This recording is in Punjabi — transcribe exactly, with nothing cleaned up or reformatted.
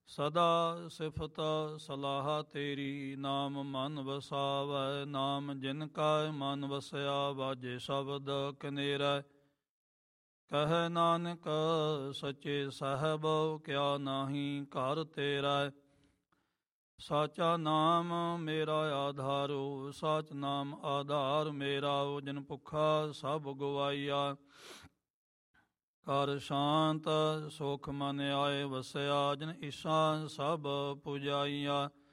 ਸਦਾ ਸਿਫਤ ਸਲਾਹ ਤੇਰੀ, ਨਾਮ ਮਨ ਵਸਾਵੈ। ਨਾਮ ਜਿਨ ਕਾ ਮਨ ਵਸਿਆ, ਬਾਜੇ ਸ਼ਬਦ ਕਨੇਰੈ। ਕਹੈ ਨਾਨਕ ਸੱਚੇ ਸਾਹਿਬ, ਕਿਆ ਨਾਹੀ ਘਰ ਤੇਰਾ। ਸਾਚਾ ਨਾਮ ਮੇਰਾ ਆਧਾਰੋ, ਸਾਚ ਨਾਮ ਆਧਾਰ ਮੇਰਾ। ਜਿਨ ਭੁੱਖਾ ਸਭ ਗਵਾਈਆ, ਘਰ ਸ਼ਾਂਤ ਸੁਖ ਮਨ ਆਏ ਵਸਿਆ। ਜਿਨ ਈਸ਼ਾ ਸਭ ਪੁਜਾਈਆ,